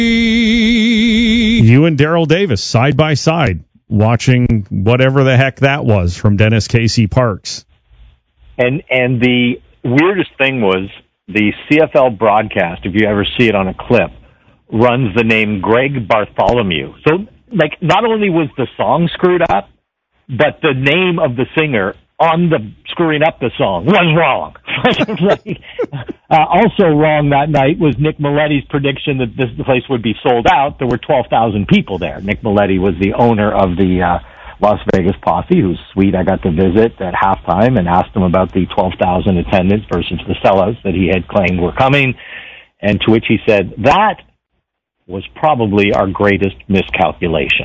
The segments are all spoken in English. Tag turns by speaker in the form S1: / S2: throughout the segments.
S1: You and Daryl Davis side by side watching whatever the heck that was from Dennis Casey Parks.
S2: And the weirdest thing was the CFL broadcast, if you ever see it on a clip, runs the name Greg Bartholomew. So, like, not only was the song screwed up, but the name of the singer on the screwing up the song was wrong. Also wrong that night was Nick Milletti's prediction that this place would be sold out. There were 12,000 people there. Nick Milletti was the owner of the Las Vegas Posse, whose suite I got to visit at halftime and asked him about the 12,000 attendance versus the sellouts that he had claimed were coming. And to which he said, that was probably our greatest miscalculation.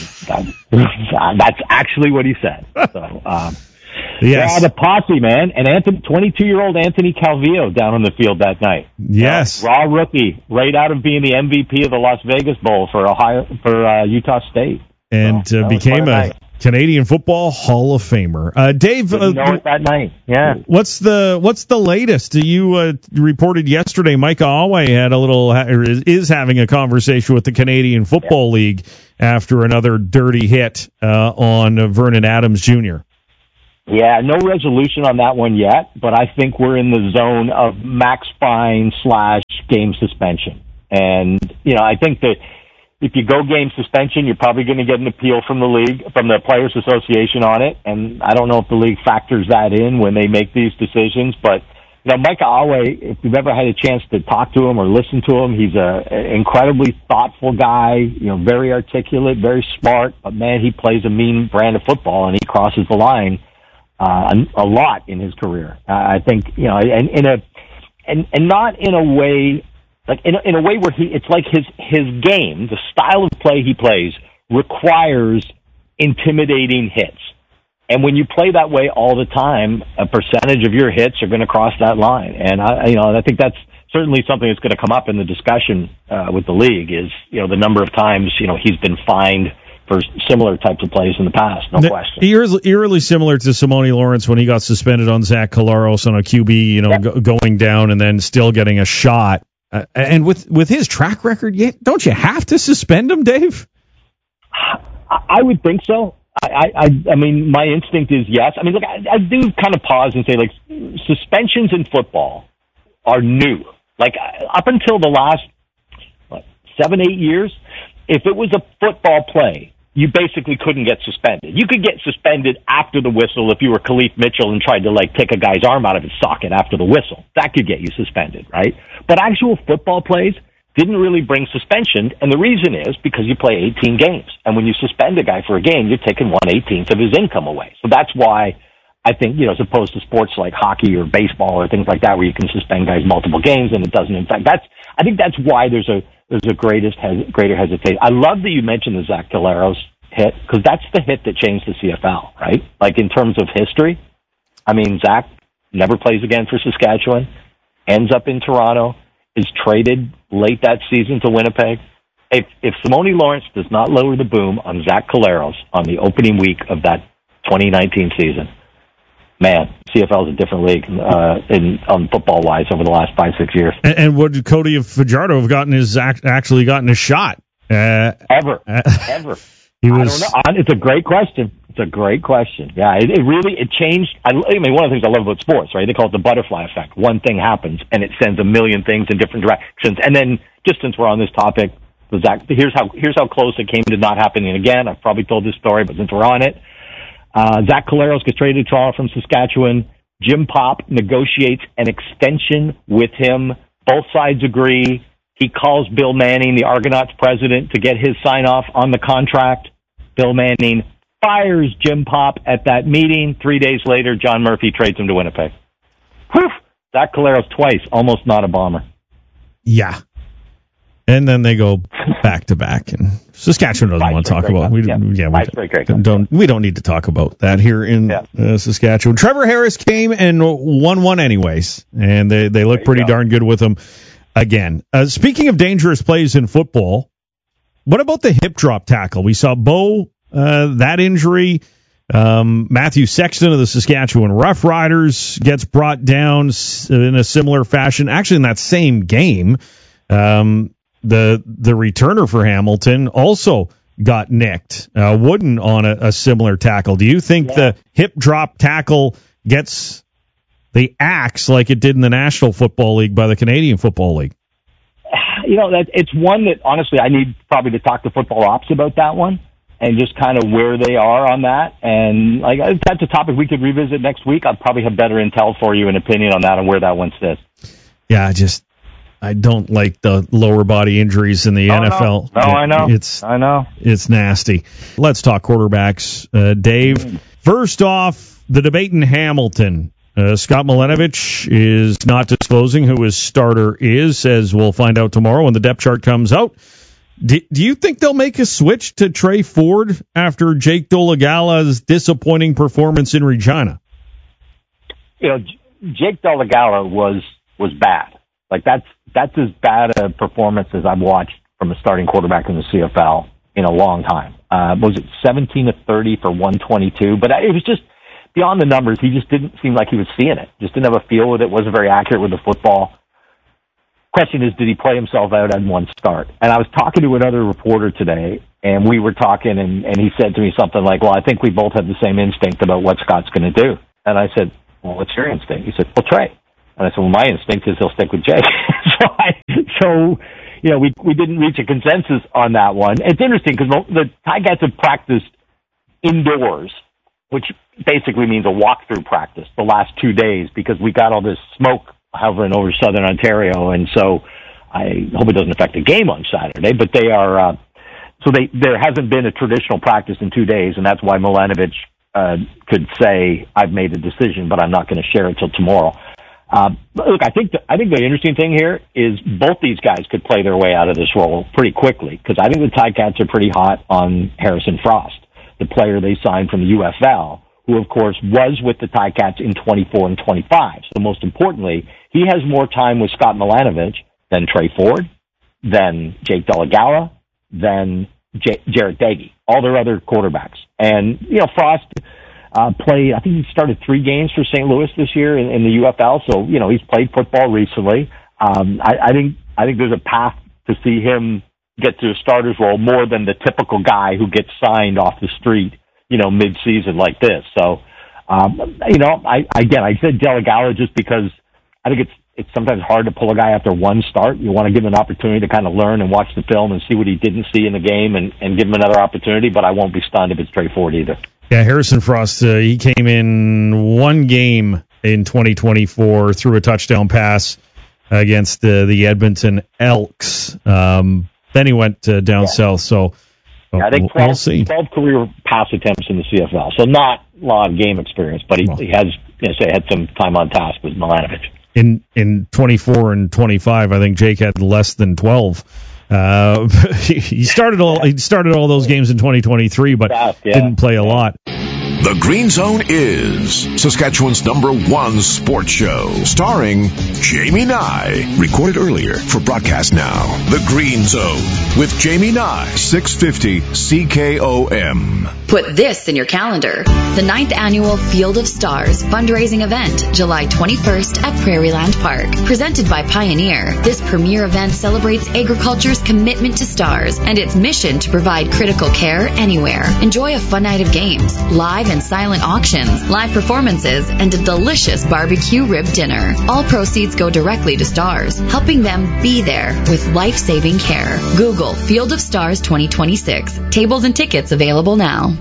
S2: That's actually what he said. So,
S1: yes.
S2: Yeah, the Posse, man. And 22-year-old Anthony Calvillo down on the field that night.
S1: Yes.
S2: Raw rookie, right out of being the MVP of the Las Vegas Bowl for Utah State.
S1: And became a Canadian Football Hall of Famer. Dave,
S2: didn't know it that night. Yeah.
S1: What's the latest? You reported yesterday Micah Alway is having a conversation with the Canadian Football League after another dirty hit on Vernon Adams Jr.
S2: Yeah, no resolution on that one yet, but I think we're in the zone of max fine / game suspension. And, I think that if you go game suspension, you're probably going to get an appeal from the league, from the Players Association on it. And I don't know if the league factors that in when they make these decisions. But, Micah Alway, if you've ever had a chance to talk to him or listen to him, he's an incredibly thoughtful guy, very articulate, very smart. But, man, he plays a mean brand of football, and he crosses the line a lot in his career. I think, and not in a way, like in a way where it's like his game, the style of play he plays requires intimidating hits. And when you play that way all the time, a percentage of your hits are going to cross that line. And I think that's certainly something that's going to come up in the discussion with the league is, the number of times, he's been fined for similar types of plays in the past, no question.
S1: Eerily similar to Simone Lawrence when he got suspended on Zach Collaros on a QB, going down and then still getting a shot. And with his track record, don't you have to suspend him, Dave?
S2: I would think so. I mean, my instinct is yes. I mean, look, I do kind of pause and say, like, suspensions in football are new. Like, up until the last 7-8 years, if it was a football play, you basically couldn't get suspended. You could get suspended after the whistle if you were Khalif Mitchell and tried to, take a guy's arm out of his socket after the whistle. That could get you suspended, right? But actual football plays didn't really bring suspension, and the reason is because you play 18 games. And when you suspend a guy for a game, you're taking 1/18 of his income away. So that's why I think, as opposed to sports like hockey or baseball or things like that where you can suspend guys multiple games and it doesn't impact. I think that's why there's a greater hesitation. I love that you mentioned the Zach Collaros hit, because that's the hit that changed the CFL, right? Like, in terms of history, I mean, Zach never plays again for Saskatchewan, ends up in Toronto, is traded late that season to Winnipeg. If Simone Lawrence does not lower the boom on Zach Collaros on the opening week of that 2019 season, man, CFL is a different league on football-wise over the last 5-6 years.
S1: And would Cody Fajardo have actually gotten a shot?
S2: Ever. I don't know. It's a great question. Yeah, it really changed. I mean, one of the things I love about sports, right? They call it the butterfly effect. One thing happens, and it sends a million things in different directions. And then, just since we're on this topic, here's how close it came to not happening again. I've probably told this story, but since we're on it, Zach Collaros gets traded to Toronto from Saskatchewan. Jim Popp negotiates an extension with him. Both sides agree. He calls Bill Manning, the Argonauts president, to get his sign-off on the contract. Bill Manning fires Jim Popp at that meeting. 3 days later, John Murphy trades him to Winnipeg. Whew! Zach Collaros twice, almost not a Bomber.
S1: Yeah. And then they go back to back, and Saskatchewan doesn't want to talk about. We don't need to talk about that here in Saskatchewan. Trevor Harris came and won one anyways, and they look pretty darn good with him again. Speaking of dangerous plays in football, what about the hip drop tackle? We saw Bo that injury. Matthew Sexton of the Saskatchewan Roughriders gets brought down in a similar fashion, actually in that same game. the returner for Hamilton also got nicked. Wooden on a similar tackle. Do you think the hip drop tackle gets the axe like it did in the National Football League by the Canadian Football League?
S2: It's one that, honestly, I need probably to talk to football ops about that one and just kind of where they are on that. And if that's a topic we could revisit next week, I'll probably have better intel for you, an opinion on that and where that one sits.
S1: Yeah, I don't like the lower body injuries in the NFL.
S2: No, I know.
S1: It's nasty. Let's talk quarterbacks. Dave, first off, the debate in Hamilton. Scott Milenovich is not disclosing who his starter is, as we'll find out tomorrow when the depth chart comes out. Do you think they'll make a switch to Trey Ford after Jake Dolegala's disappointing performance in Regina?
S2: Jake Dolegala was bad. That's as bad a performance as I've watched from a starting quarterback in the CFL in a long time. Was it 17 of 30 for 122? But it was just beyond the numbers. He just didn't seem like he was seeing it. Just didn't have a feel with it. Wasn't very accurate with the football. Question is, did he play himself out on one start? And I was talking to another reporter today, and we were talking, and he said to me something like, well, I think we both have the same instinct about what Scott's going to do. And I said, well, what's your instinct? He said, well, Trey. And I said, well, my instinct is he'll stick with Jake. So we didn't reach a consensus on that one. It's interesting because the Ticats have practiced indoors, which basically means a walkthrough practice the last 2 days because we got all this smoke hovering over southern Ontario. And so I hope it doesn't affect the game on Saturday, but they are, there hasn't been a traditional practice in 2 days. And that's why Milenovich could say, I've made a decision, but I'm not going to share it till tomorrow. Look, I think the interesting thing here is both these guys could play their way out of this role pretty quickly because I think the Ticats are pretty hot on Harrison Frost, the player they signed from the UFL, who, of course, was with the Ticats in 24 and 25. So most importantly, he has more time with Scott Milenovich than Trey Ford, than Jake Dolegala, than Jarret Doege, all their other quarterbacks. And, Frost played, I think he started 3 games for St. Louis this year in the UFL. So, he's played football recently. I think there's a path to see him get to a starter's role more than the typical guy who gets signed off the street, mid-season like this. So, I said Dolegala just because I think it's sometimes hard to pull a guy after one start. You want to give him an opportunity to kind of learn and watch the film and see what he didn't see in the game and give him another opportunity, but I won't be stunned if it's Trey Ford either.
S1: Yeah, Harrison Frost, he came in one game in 2024, threw a touchdown pass against the Edmonton Elks. Then he went down south, so
S2: I think 12 career pass attempts in the CFL, so not a lot of game experience, but he has had some time on task with Milenovich.
S1: In 24 and 25, I think Jake had less than 12. He started all those games in 2023, but didn't play a lot.
S3: The Green Zone is Saskatchewan's #1 sports show, starring Jamie Nye. Recorded earlier for broadcast now. The Green Zone with Jamie Nye, 650 CKOM.
S4: Put this in your calendar. The 9th Annual Field of Stars fundraising event, July 21st at Prairieland Park. Presented by Pioneer, this premier event celebrates agriculture's commitment to stars and its mission to provide critical care anywhere. Enjoy a fun night of games, live and silent auctions, live performances, and a delicious barbecue rib dinner. All proceeds go directly to stars, helping them be there with life-saving care. Google Field of Stars 2026. Tables and tickets available now.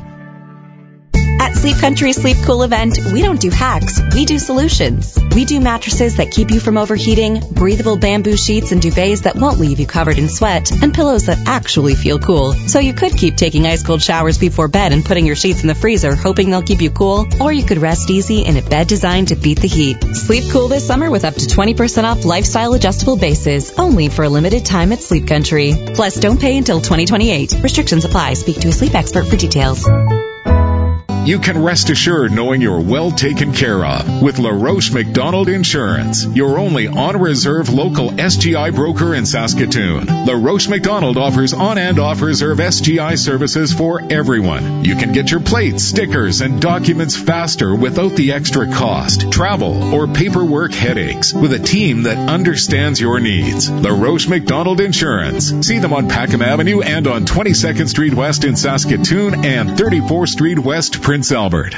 S5: At Sleep Country Sleep Cool event, we don't do hacks, we do solutions. We do mattresses that keep you from overheating, breathable bamboo sheets and duvets that won't leave you covered in sweat, and pillows that actually feel cool. So you could keep taking ice-cold showers before bed and putting your sheets in the freezer hoping they'll keep you cool, or you could rest easy in a bed designed to beat the heat. Sleep cool this summer with up to 20% off lifestyle adjustable bases, only for a limited time at Sleep Country. Plus, don't pay until 2028. Restrictions apply. Speak to a sleep expert for details.
S6: You can rest assured knowing you're well taken care of with LaRoche McDonald Insurance, your only on-reserve local SGI broker in Saskatoon. LaRoche McDonald offers on and off-reserve SGI services for everyone. You can get your plates, stickers, and documents faster without the extra cost, travel, or paperwork headaches with a team that understands your needs. LaRoche McDonald Insurance. See them on Packham Avenue and on 22nd Street West in Saskatoon and 34th Street West, Prince Albert.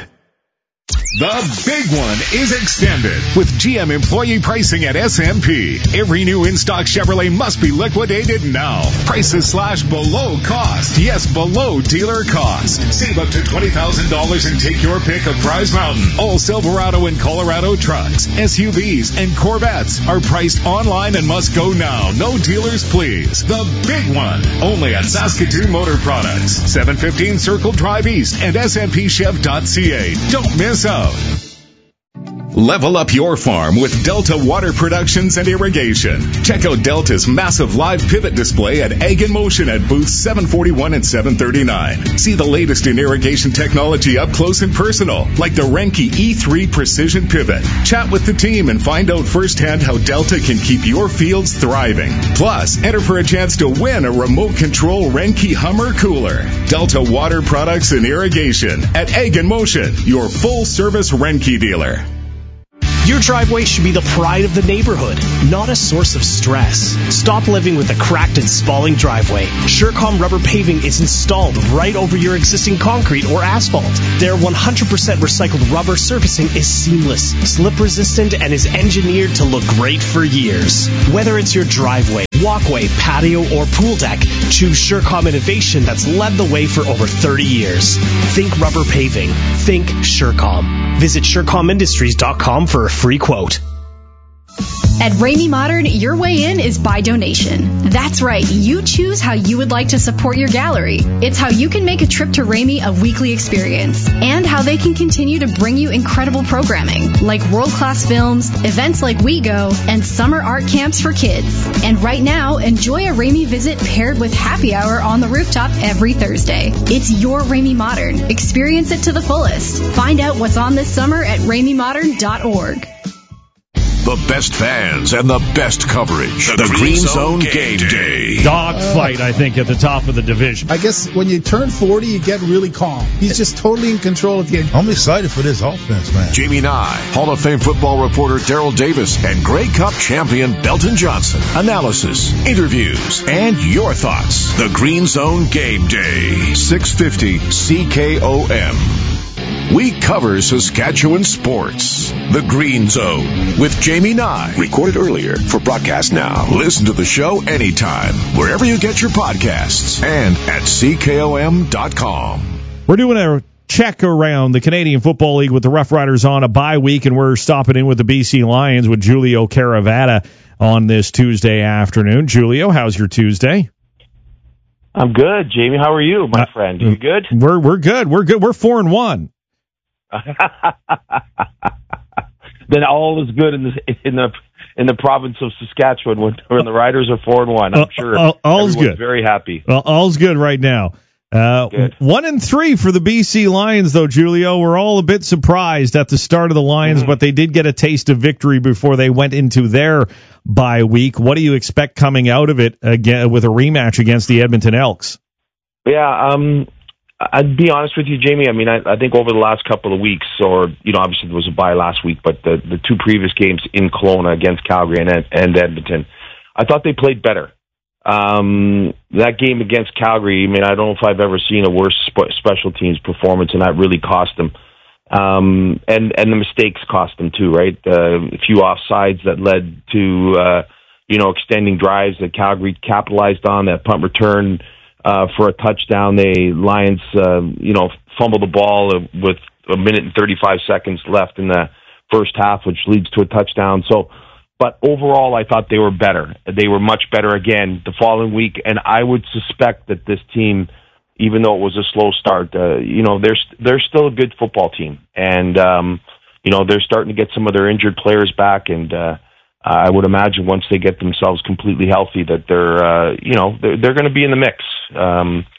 S6: The big one is extended with GM employee pricing at SMP. Every new in-stock Chevrolet must be liquidated now. Prices slashed below cost. Yes, below dealer cost. Save up to $20,000 and take your pick of Prize Mountain. All Silverado and Colorado trucks, SUVs, and Corvettes are priced online and must go now. No dealers, please. The big one. Only at Saskatoon Motor Products. 715 Circle Drive East and SMPChev.ca. Don't miss out. Level up your farm with Delta Water Productions and Irrigation. Check out Delta's massive live pivot display at Ag in Motion at booths 741 and 739. See the latest in irrigation technology up close and personal, like the Renke E3 Precision Pivot. Chat with the team and find out firsthand how Delta can keep your fields thriving. Plus, enter for a chance to win a remote control Renke Hummer cooler. Delta Water Products and Irrigation at Ag in Motion, your full-service Renke dealer.
S7: Your driveway should be the pride of the neighborhood, not a source of stress. Stop living with a cracked and spalling driveway. Surecom rubber paving is installed right over your existing concrete or asphalt. Their 100% recycled rubber surfacing is seamless, slip-resistant, and is engineered to look great for years. Whether it's your driveway, walkway, patio, or pool deck, choose Surecom Innovation that's led the way for over 30 years. Think rubber paving. Think Surecom. Visit SurecomIndustries.com for a free quote.
S8: At Ramey Modern, your way in is by donation. That's right, you choose how you would like to support your gallery. It's how you can make a trip to Ramey a weekly experience, and how they can continue to bring you incredible programming, like world-class films, events like We Go, and summer art camps for kids. And right now, enjoy a Ramey visit paired with happy hour on the rooftop every Thursday. It's your Ramey Modern. Experience it to the fullest. Find out what's on this summer at RameyModern.org.
S3: The best fans and the best coverage. The Green Zone Game Day.
S1: Dogfight, I think, at the top of the division.
S9: I guess when you turn 40, you get really calm. He's just totally in control of the game.
S10: I'm excited for this offense, man.
S3: Jamie Nye, Hall of Fame football reporter Darrell Davis, and Grey Cup champion Belton Johnson. Analysis, interviews, and your thoughts. The Green Zone Game Day. 650 CKOM. We cover Saskatchewan sports. The Green Zone with Jamie Nye. Recorded earlier for broadcast now. Listen to the show anytime, wherever you get your podcasts, and at CKOM.com.
S1: We're doing a check around the Canadian Football League with the Rough Riders on a bye week, and we're stopping in with the BC Lions with Julio Caravata on this Tuesday afternoon. Julio, how's your Tuesday?
S11: I'm good, Jamie. How are you, my friend? You good?
S1: We're good. We're good. We're 4-1.
S11: Then all is good in the province of Saskatchewan when the Riders are 4-1. I'm sure
S1: all's good.
S11: Very happy.
S1: All's good right now. 1-3 for the BC Lions, though, Julio. We're all a bit surprised at the start of the Lions, but they did get a taste of victory before they went into their bye week. What do you expect coming out of it again with a rematch against the Edmonton Elks?
S11: Yeah, I'd be honest with you, Jamie. I mean, I think over the last couple of weeks, or, obviously there was a bye last week, but the two previous games in Kelowna against Calgary and Edmonton, I thought they played better. That game against Calgary, I mean, I don't know if I've ever seen a worse special teams performance, and that really cost them. And the mistakes cost them too, right? A few offsides that led to, extending drives that Calgary capitalized on, that punt return for a touchdown. The Lions, fumbled the ball with a minute and 35 seconds left in the first half, which leads to a touchdown. But overall, I thought they were better. They were much better again the following week, and I would suspect that this team, even though it was a slow start, they're still a good football team, and they're starting to get some of their injured players back, and I would imagine once they get themselves completely healthy that they're going to be in the mix.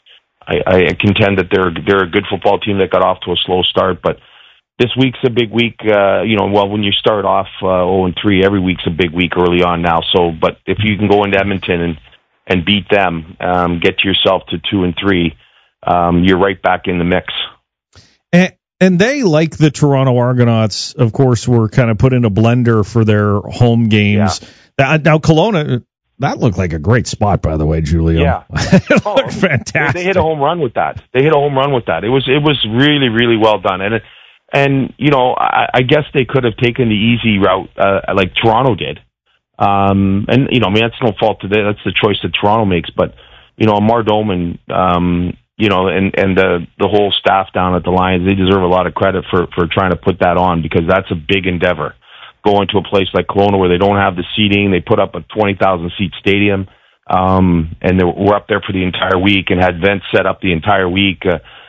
S11: I contend that they're a good football team that got off to a slow start, but this week's a big week. When you start off 0-3, every week's a big week early on now. So, but if you can go into Edmonton and beat them, get yourself to 2-3, you're right back in the mix.
S1: And they, like the Toronto Argonauts, of course, were kind of put in a blender for their home games. Yeah. Now, Kelowna, that looked like a great spot, by the way, Julio.
S11: Yeah.
S1: It looked fantastic.
S11: They hit a home run with that. It was really, really well done. And I guess they could have taken the easy route like Toronto did. That's no fault to them. That's the choice that Toronto makes. But, Amar Doman, and the whole staff down at the Lions, they deserve a lot of credit for trying to put that on, because that's a big endeavor. Going to a place like Kelowna where they don't have the seating, they put up a 20,000-seat stadium, and we're up there for the entire week and had events set up the entire week.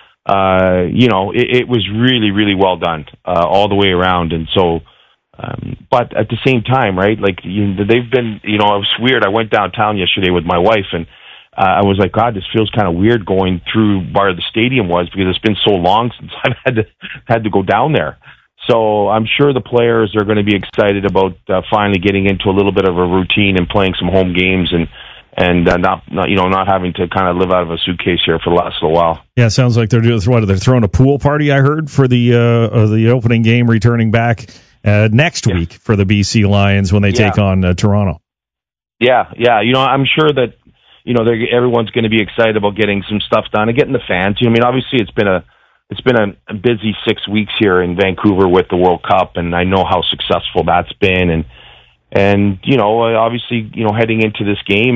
S11: It was really, really well done all the way around. And so, but at the same time, right, like they've been, it was weird. I went downtown yesterday with my wife, and I was like, God, this feels kind of weird going through where the stadium was, because it's been so long since I've had to go down there. So I'm sure the players are going to be excited about finally getting into a little bit of a routine and playing some home games and not having to kind of live out of a suitcase here for the last little while.
S1: Yeah, it sounds like they're throwing a pool party, I heard, for the opening game, returning back next week for the BC Lions when they take on Toronto. Yeah.
S11: I'm sure that everyone's going to be excited about getting some stuff done and getting the fans. Obviously it's been a busy 6 weeks here in Vancouver with the World Cup, and I know how successful that's been. And obviously, heading into this game,